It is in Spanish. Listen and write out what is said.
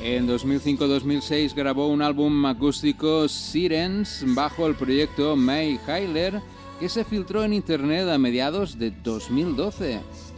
En 2005-2006 grabó un álbum acústico, Sirens, bajo el proyecto May Hyler, que se filtró en internet a mediados de 2012.